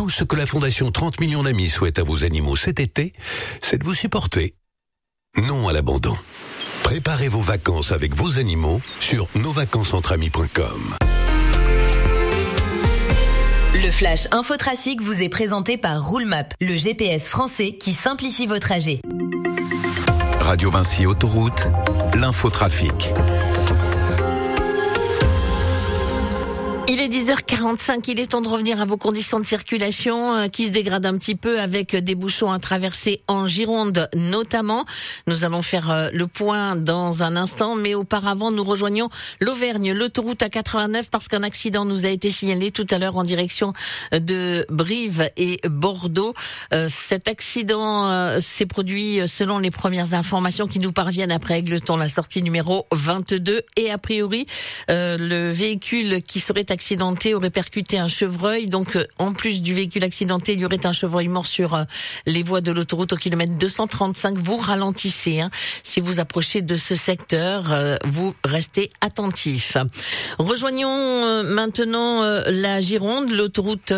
Tout ce que la Fondation 30 millions d'amis souhaite à vos animaux cet été, c'est de vous supporter. Non à l'abandon. Préparez vos vacances avec vos animaux sur nosvacancesentramis.com. Le Flash Infotrafic vous est présenté par Roulemap, le GPS français qui simplifie vos trajets. Radio Vinci Autoroute, l'infotrafic. Il est 10h45, il est temps de revenir à vos conditions de circulation qui se dégradent un petit peu avec des bouchons à traverser en Gironde notamment. Nous allons faire le point dans un instant, mais auparavant nous rejoignons l'Auvergne, l'autoroute A89 parce qu'un accident nous a été signalé tout à l'heure en direction de Brive et Bordeaux. Cet accident s'est produit selon les premières informations qui nous parviennent après Égletons, la sortie numéro 22 et a priori le véhicule qui serait accidenté aurait percuté un chevreuil. Donc en plus du véhicule accidenté, il y aurait un chevreuil mort sur les voies de l'autoroute au kilomètre 235. Vous ralentissez si vous approchez de ce secteur, vous restez attentifs. Rejoignons maintenant la Gironde, l'autoroute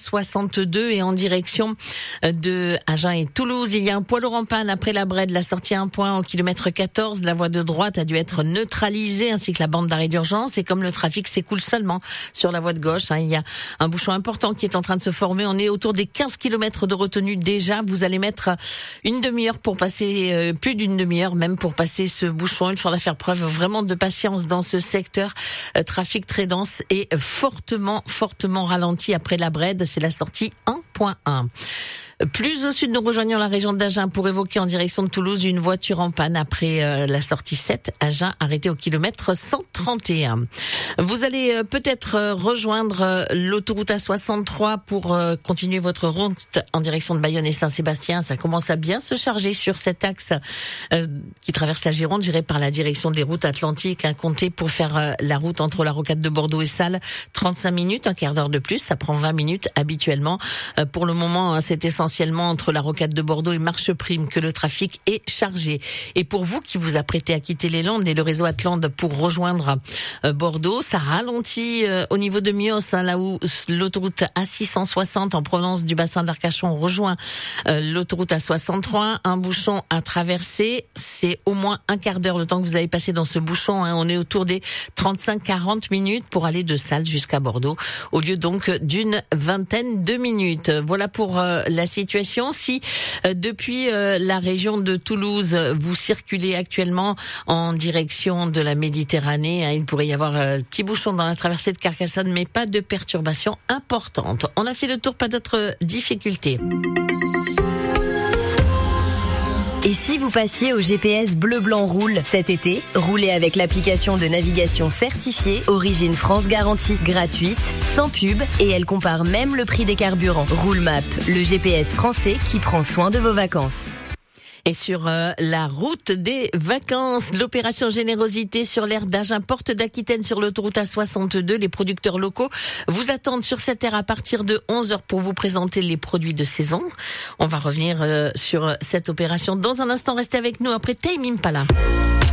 A62 et en direction de Agen et Toulouse. Il y a un poids lourd en panne après la Brède, la sortie à un point au kilomètre 14. La voie de droite a dû être neutralisée ainsi que la bande d'arrêt d'urgence, et comme le trafic s'écoule seulement sur la voie de gauche, il y a un bouchon important qui est en train de se former. On est autour des 15 km de retenue déjà. Vous allez mettre une demi-heure pour passer, plus d'une demi-heure même pour passer ce bouchon. Il faudra faire preuve vraiment de patience dans ce secteur. Trafic très dense et fortement ralenti après la Brède. C'est la sortie 1.1. Plus au sud, nous rejoignons la région d'Agen pour évoquer en direction de Toulouse une voiture en panne après la sortie 7. Agen arrêté au kilomètre 131. Vous allez peut-être rejoindre l'autoroute A63 pour continuer votre route en direction de Bayonne et Saint-Sébastien. Ça commence à bien se charger sur cet axe qui traverse la Gironde, géré par la direction des routes atlantiques. Comptez pour faire la route entre la rocade de Bordeaux et Salles 35 minutes, un quart d'heure de plus. Ça prend 20 minutes habituellement. Pour le moment, c'est essentiellement entre la rocade de Bordeaux et Marcheprime que le trafic est chargé. Et pour vous qui vous apprêtez à quitter les Landes et le réseau Atlante pour rejoindre Bordeaux, ça ralentit au niveau de Mios, là où l'autoroute A660 en provenance du bassin d'Arcachon rejoint l'autoroute A63. Un bouchon à traverser, c'est au moins un quart d'heure le temps que vous avez passé dans ce bouchon. On est autour des 35-40 minutes pour aller de Salles jusqu'à Bordeaux, au lieu donc d'une vingtaine de minutes. Voilà pour la situation. Si depuis la région de Toulouse, vous circulez actuellement en direction de la Méditerranée, il pourrait y avoir un petit bouchon dans la traversée de Carcassonne, mais pas de perturbations importantes. On a fait le tour, pas d'autres difficultés. Et si vous passiez au GPS Bleu Blanc Roule cet été, roulez avec l'application de navigation certifiée Origine France Garantie, gratuite, sans pub, et elle compare même le prix des carburants. Roulemap, le GPS français qui prend soin de vos vacances. Et sur la route des vacances, l'opération Générosité sur l'aire d'Agen, porte d'Aquitaine sur l'autoroute A62. Les producteurs locaux vous attendent sur cette aire à partir de 11h pour vous présenter les produits de saison. On va revenir sur cette opération dans un instant. Restez avec nous après Tame Impala.